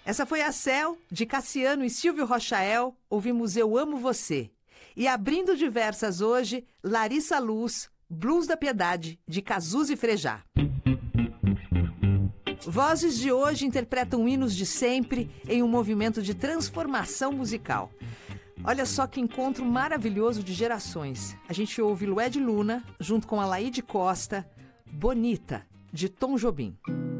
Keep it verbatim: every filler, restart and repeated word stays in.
Essa foi a Céu, de Cassiano e Silvio Rochael, ouvimos Eu Amo Você. E abrindo diversas hoje, Larissa Luz, Blues da Piedade, de Cazuza e Frejá. Vozes de hoje interpretam hinos de sempre em um movimento de transformação musical. Olha só que encontro maravilhoso de gerações. A gente ouve Lued Luna, junto com Alaide Costa, Bonita, de Tom Jobim.